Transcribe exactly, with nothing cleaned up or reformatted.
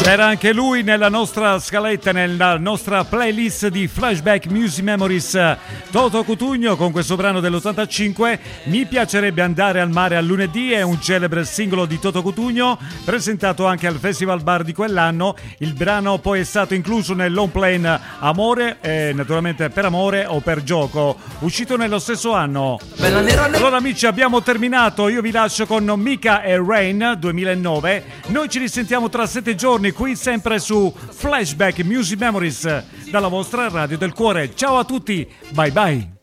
C'era anche lui nella nostra scaletta, nella nostra playlist di Flashback Music Memories. Toto Cutugno con questo brano dell'ottantacinque. Mi piacerebbe andare al mare a lunedì, è un celebre singolo di Toto Cutugno presentato anche al Festival Bar di quell'anno. Il brano poi è stato incluso nel long play Amore, eh, naturalmente Per amore o per gioco, uscito nello stesso anno. Allora amici, abbiamo terminato, io vi lascio con Mika e Rain duemilanove. Noi ci risentiamo tra sette giorni qui sempre su Flashback Music Memories dalla vostra radio del cuore. Ciao a tutti, bye bye.